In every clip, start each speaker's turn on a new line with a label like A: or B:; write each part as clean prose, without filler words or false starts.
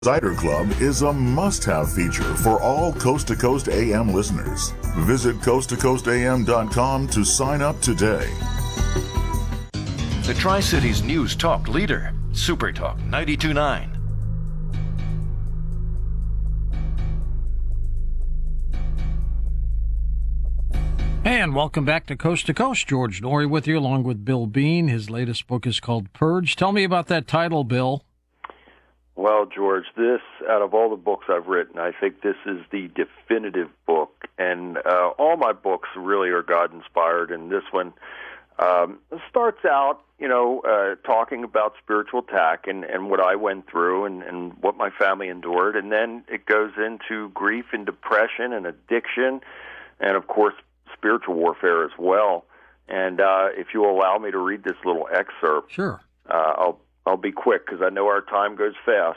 A: Insider Club is a must-have feature for all Coast to Coast AM listeners. Visit coasttocoastam.com to sign up today.
B: The Tri-Cities News Talk leader, Super Talk 92.9.
C: And welcome back to Coast. George Noory with you, along with Bill Bean. His latest book is called Purge. Tell me about that title, Bill.
D: Well, George, this, out of all the books I've written, I think this is the definitive book. And all my books really are God-inspired, and this one starts out, talking about spiritual attack and what I went through and what my family endured. And then it goes into grief and depression and addiction and, of course, spiritual warfare as well. And if you allow me to read this little excerpt,
C: sure.
D: I'll be quick because I know our time goes fast.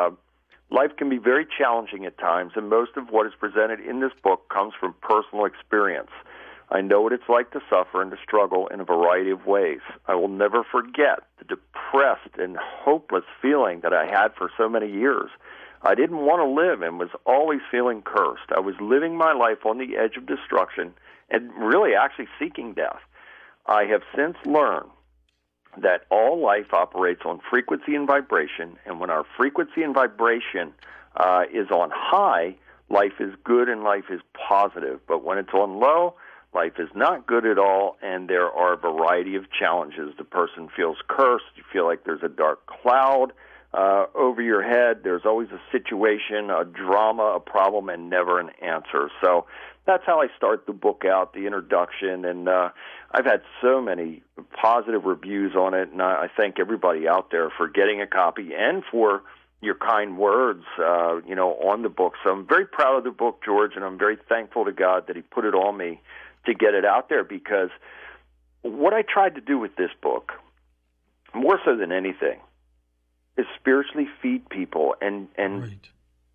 D: Life can be very challenging at times, and most of what is presented in this book comes from personal experience. I know what it's like to suffer and to struggle in a variety of ways. I will never forget the depressed and hopeless feeling that I had for so many years. I didn't want to live and was always feeling cursed. I was living my life on the edge of destruction and really actually seeking death. I have since learned that all life operates on frequency and vibration, and when our frequency and vibration is on high, life is good and life is positive. But when it's on low, life is not good at all, and there are a variety of challenges. The person feels cursed. You feel like there's a dark cloud over your head. There's always a situation, a drama, a problem, and never an answer. So that's how I start the book out, the introduction, and I've had so many positive reviews on it, and I thank everybody out there for getting a copy and for your kind words, on the book. So I'm very proud of the book, George, and I'm very thankful to God that He put it on me to get it out there, because what I tried to do with this book, more so than anything, is spiritually feed people and
C: Right.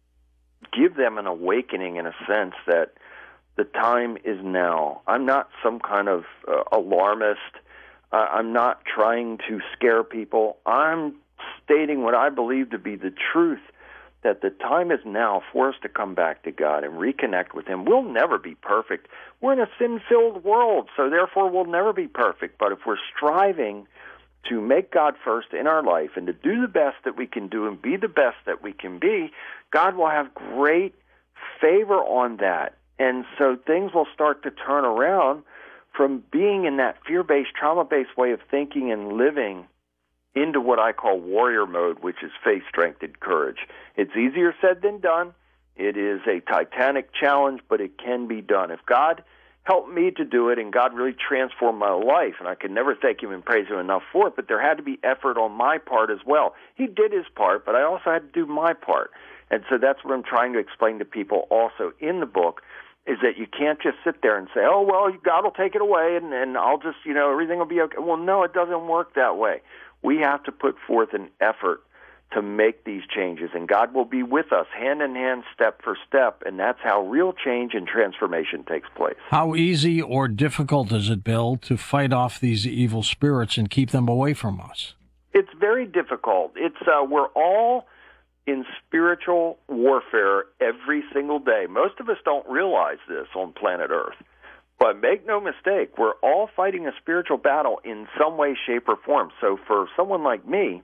D: give them an awakening in a sense that the time is now. I'm not some kind of alarmist. I'm not trying to scare people. I'm stating what I believe to be the truth, that the time is now for us to come back to God and reconnect with Him. We'll never be perfect. We're in a sin-filled world, so therefore we'll never be perfect. But if we're striving to make God first in our life and to do the best that we can do and be the best that we can be, God will have great favor on that. And so things will start to turn around from being in that fear-based, trauma-based way of thinking and living into what I call warrior mode, which is faith, strength, and courage. It's easier said than done. It is a titanic challenge, but it can be done. If God helped me to do it and God really transformed my life, and I can never thank Him and praise Him enough for it, but there had to be effort on my part as well. He did His part, but I also had to do my part. And so that's what I'm trying to explain to people also in the book, is that you can't just sit there and say, oh, well, God will take it away and I'll just, everything will be okay. Well, no, it doesn't work that way. We have to put forth an effort to make these changes, and God will be with us hand in hand, step for step, and that's how real change and transformation takes place.
C: How easy or difficult is it, Bill, to fight off these evil spirits and keep them away from us?
D: It's very difficult. We're all in spiritual warfare every single day. Most of us don't realize this on planet Earth. But make no mistake, we're all fighting a spiritual battle in some way, shape, or form. So for someone like me,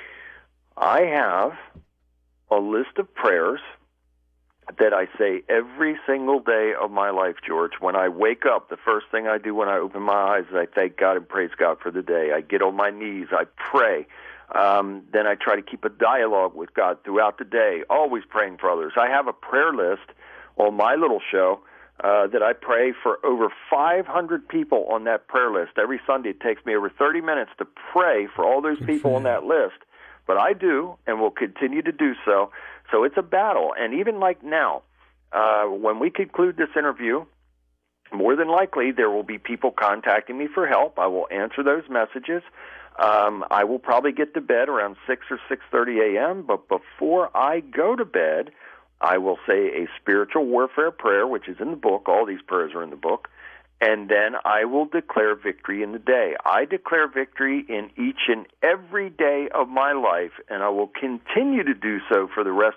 D: I have a list of prayers that I say every single day of my life, George. When I wake up, the first thing I do when I open my eyes is I thank God and praise God for the day. I get on my knees, I pray. Then I try to keep a dialogue with God throughout the day, always praying for others. I have a prayer list on my little show that I pray for over 500 people on that prayer list. Every Sunday it takes me over 30 minutes to pray for all those people on that list. But I do and will continue to do so. So it's a battle. And even like now, when we conclude this interview, more than likely there will be people contacting me for help. I will answer those messages. I will probably get to bed around 6 or 6:30 a.m., but before I go to bed, I will say a spiritual warfare prayer, which is in the book. All these prayers are in the book. and then I will declare victory in the day. I declare victory in each and every day of my life, and I will continue to do so for the rest